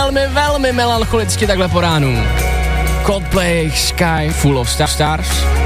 velmi melancholicky takhle po ránu. Coldplay, Sky, Full of Stars.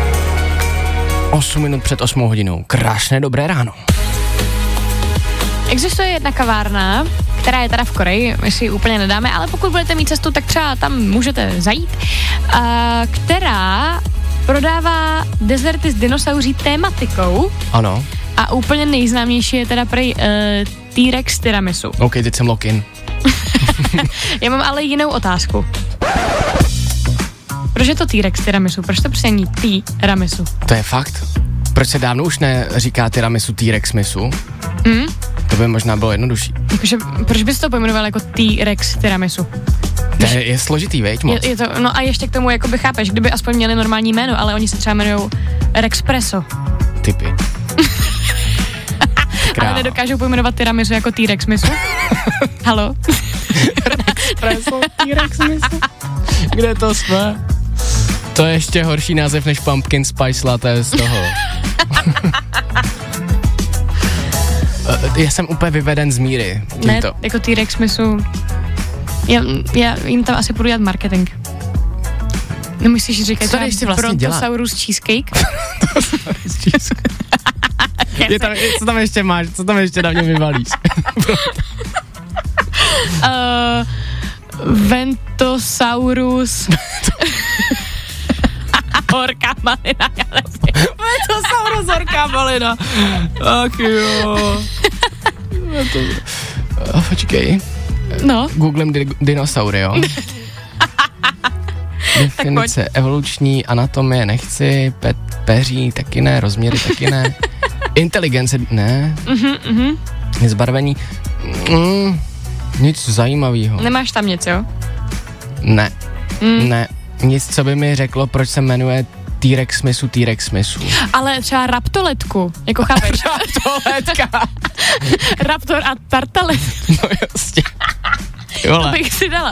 8 minut před 8 hodinou. Krásné dobré ráno. Existuje jedna kavárna, která je teda v Koreji, my si ji úplně nedáme, ale pokud budete mít cestu, tak třeba tam můžete zajít, která prodává dezerty s dinosauří tématikou. Ano. A úplně nejznámější je teda prej T-Rex tiramisu. OK, teď jsem lock-in. Já mám ale jinou otázku. Proč je to T-Rex tiramisu? Proč to prostě není tiramisu? To je fakt. Proč se dávno už neříká tiramisu T-Rex misu? To by možná bylo jednodušší. Jakože, proč bys to pojmenoval jako T-Rex tiramisu? To je složitý, veď moc. Je to, no a ještě k tomu, jakoby chápeš, kdyby aspoň měli normální jméno, ale oni se třeba jmenujou Rexpresso. Typy. Ale nedokážou pojmenovat tiramisu jako T-Rex misu? Halo? Rexpresso, T-Rex misu. Kde to jsme? To je ještě horší název než Pumpkin Spice Latte z toho. Já jsem úplně vyveden z míry tímto. Ne, jako T-Rex misu. Já jim tam asi půjdu dělat marketing. Nemyslíš říkat, co ještě vlastně Brontosaurus cheesecake? Co tam ještě máš? Co tam ještě na mě vyvalíš? Ventosaurus horká malina, já nevím. Ventosaurus horká malina. Ach jo. Počkej. No. Googlem dinosaury, jo? Definice evoluční anatomie nechci, peří taky ne, rozměry taky ne. Inteligence ne. Zbarvení. Nic zajímavého. Nemáš tam nic, jo? Ne. Ne. Nic, co by mi řeklo, proč se jmenuje T-Rex misu. Ale třeba raptoletku, jako chápeš? Raptoletka. Raptor a tartalet. No jasně. To bych si dala.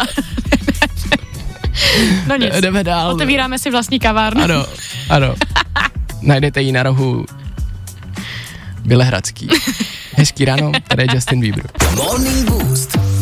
No nic. Jdeme dál. Otevíráme si vlastní kavárnu. Ano. Najdete ji na rohu Bělehradský. Hezký ráno, tady je Justin Bieber. Morning Boost